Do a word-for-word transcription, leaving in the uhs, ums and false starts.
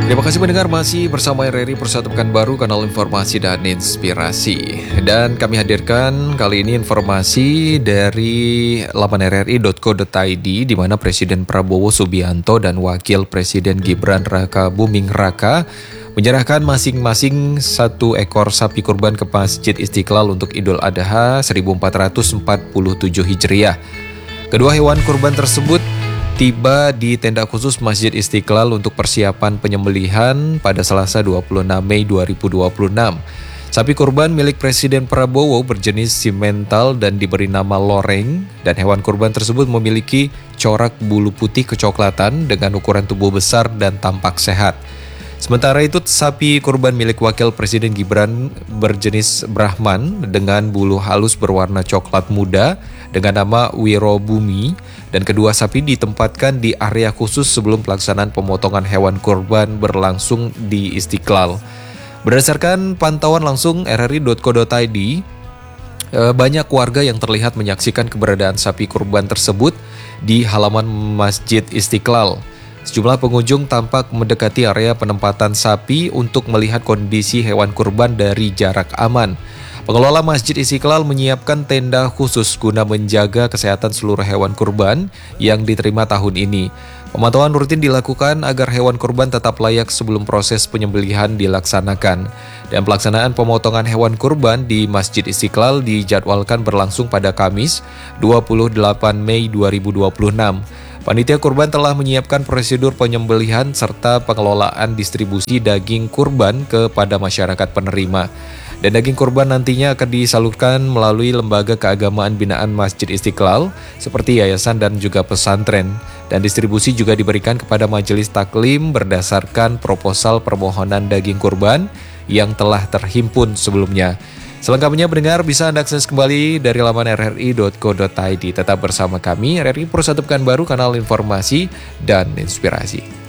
Terima kasih mendengar, masih bersama R R I Persatu Pekanbaru, kanal informasi dan inspirasi. Dan kami hadirkan kali ini informasi dari laman r r i dot co dot i d, di mana Presiden Prabowo Subianto dan Wakil Presiden Gibran Raka Buming Raka menyerahkan masing-masing satu ekor sapi kurban ke Masjid Istiqlal untuk Idul Adha seribu empat ratus empat puluh tujuh Hijriah. Kedua hewan kurban tersebut tiba di tenda khusus Masjid Istiqlal untuk persiapan penyembelihan pada Selasa dua puluh enam Mei dua ribu dua puluh enam. Sapi kurban milik Presiden Prabowo berjenis simental dan diberi nama loreng, dan hewan kurban tersebut memiliki corak bulu putih kecoklatan dengan ukuran tubuh besar dan tampak sehat. Sementara itu, sapi kurban milik Wakil Presiden Gibran berjenis Brahman dengan bulu halus berwarna coklat muda dengan nama Wirobumi, dan kedua sapi ditempatkan di area khusus sebelum pelaksanaan pemotongan hewan kurban berlangsung di Istiqlal. Berdasarkan pantauan langsung r r i dot co dot i d, banyak warga yang terlihat menyaksikan keberadaan sapi kurban tersebut di halaman Masjid Istiqlal. Sejumlah pengunjung tampak mendekati area penempatan sapi untuk melihat kondisi hewan kurban dari jarak aman. Pengelola Masjid Istiqlal menyiapkan tenda khusus guna menjaga kesehatan seluruh hewan kurban yang diterima tahun ini. Pemantauan rutin dilakukan agar hewan kurban tetap layak sebelum proses penyembelihan dilaksanakan. Dan pelaksanaan pemotongan hewan kurban di Masjid Istiqlal dijadwalkan berlangsung pada Kamis dua puluh delapan Mei dua ribu dua puluh enam. Panitia kurban telah menyiapkan prosedur penyembelihan serta pengelolaan distribusi daging kurban kepada masyarakat penerima. Dan daging kurban nantinya akan disalurkan melalui lembaga keagamaan binaan Masjid Istiqlal seperti yayasan dan juga pesantren. Dan distribusi juga diberikan kepada majelis taklim berdasarkan proposal permohonan daging kurban yang telah terhimpun sebelumnya. Selengkapnya pendengar bisa Anda akses kembali dari laman r r i dot co dot i d. Tetap bersama kami, R R I Persatu Pekanbaru, kanal informasi dan inspirasi.